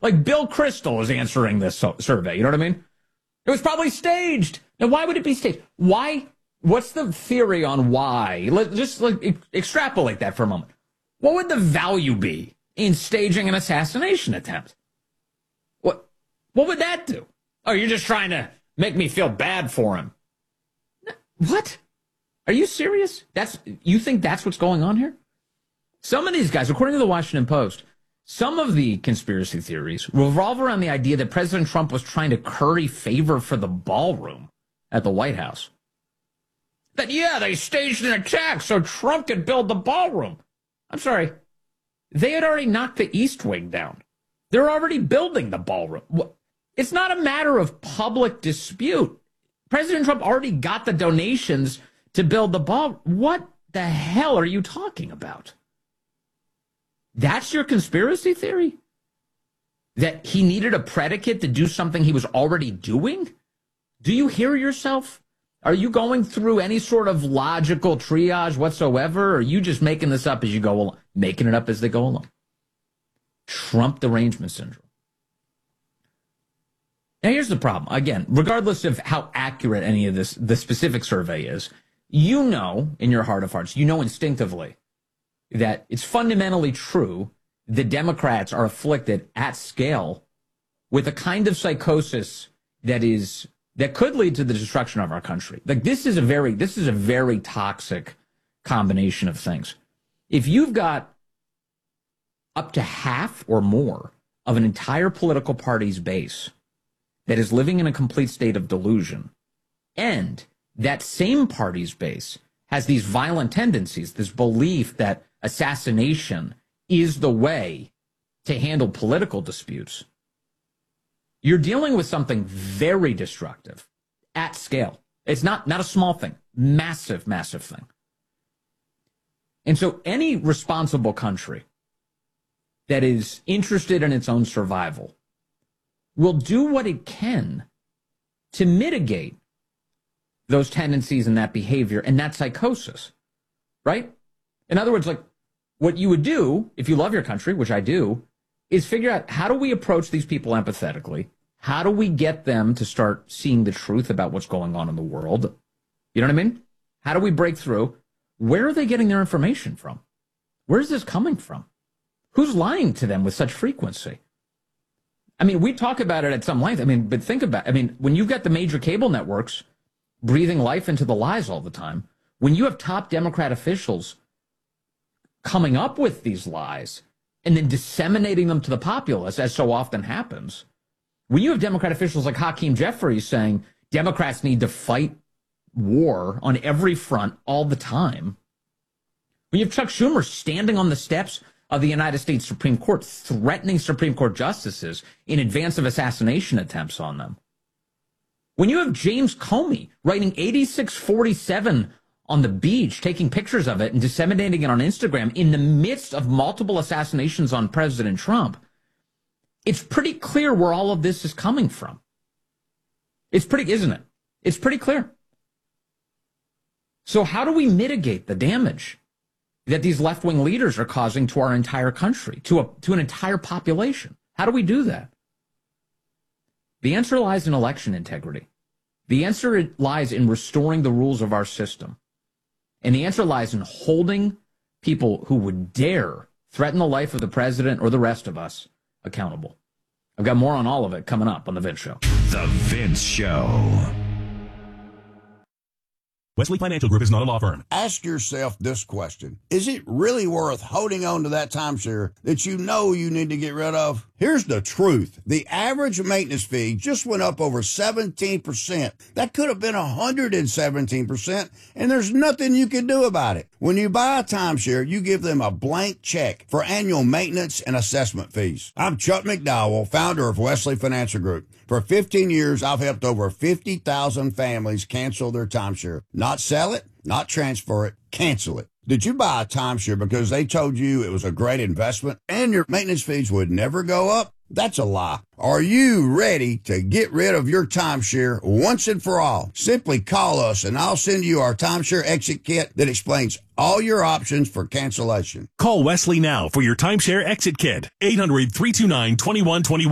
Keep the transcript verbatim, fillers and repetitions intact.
Like Bill Kristol is answering this so- survey. You know what I mean? It was probably staged. Now, why would it be staged? Why? What's the theory on why? Let just like e- extrapolate that for a moment. What would the value be in staging an assassination attempt? What? What would that do? Oh, you're just trying to make me feel bad for him. What? Are you serious? That's you think that's what's going on here? Some of these guys, according to the Washington Post, some of the conspiracy theories revolve around the idea that President Trump was trying to curry favor for the ballroom at the White House. That, yeah, they staged an attack so Trump could build the ballroom. I'm sorry. They had already knocked the East Wing down. They're already building the ballroom. It's not a matter of public dispute. President Trump already got the donations to build the ball. What the hell are you talking about? That's your conspiracy theory? That he needed a predicate to do something he was already doing? Do you hear yourself? Are you going through any sort of logical triage whatsoever? Or are you just making this up as you go along? Making it up as they go along. Trump derangement syndrome. Now, here's the problem. Again, regardless of how accurate any of this, the specific survey is, you know in your heart of hearts, you know instinctively that it's fundamentally true the Democrats are afflicted at scale with a kind of psychosis that is that could lead to the destruction of our country. Like this is a very this is a very toxic combination of things. If you've got up to half or more of an entire political party's base that is living in a complete state of delusion, and that same party's base has these violent tendencies, this belief that assassination is the way to handle political disputes, you're dealing with something very destructive at scale. It's not, not a small thing, massive, massive thing. And so any responsible country that is interested in its own survival will do what it can to mitigate those tendencies and that behavior and that psychosis, right? In other words, like what you would do if you love your country, which I do, is figure out how do we approach these people empathetically? How do we get them to start seeing the truth about what's going on in the world? You know what I mean? How do we break through? Where are they getting their information from? Where is this coming from? Who's lying to them with such frequency? I mean, we talk about it at some length. I mean, but think about it. I mean, when you've got the major cable networks breathing life into the lies all the time, when you have top Democrat officials coming up with these lies and then disseminating them to the populace, as so often happens, when you have Democrat officials like Hakeem Jeffries saying Democrats need to fight war on every front all the time, when you have Chuck Schumer standing on the steps of the United States Supreme Court threatening Supreme Court justices in advance of assassination attempts on them, when you have James Comey writing eighty-six forty-seven on the beach, taking pictures of it and disseminating it on Instagram in the midst of multiple assassinations on President Trump, it's pretty clear where all of this is coming from. It's pretty, isn't it? It's pretty clear. So how do we mitigate the damage that these left-wing leaders are causing to our entire country, to a, to an entire population? How do we do that? The answer lies in election integrity. The answer lies in restoring the rules of our system. And the answer lies in holding people who would dare threaten the life of the president or the rest of us accountable. I've got more on all of it coming up on The Vince Show. The Vince Show. Wesley Financial Group is not a law firm. Ask yourself this question. Is it really worth holding on to that timeshare that you know you need to get rid of? Here's the truth. The average maintenance fee just went up over seventeen percent. That could have been one hundred seventeen percent, and there's nothing you can do about it. When you buy a timeshare, you give them a blank check for annual maintenance and assessment fees. I'm Chuck McDowell, founder of Wesley Financial Group. For fifteen years, I've helped over fifty thousand families cancel their timeshare. Not sell it, not transfer it, cancel it. Did you buy a timeshare because they told you it was a great investment and your maintenance fees would never go up? That's a lie. Are you ready to get rid of your timeshare once and for all? Simply call us and I'll send you our timeshare exit kit that explains all your options for cancellation. Call Wesley now for your timeshare exit kit. eight hundred, three two nine, two one two one.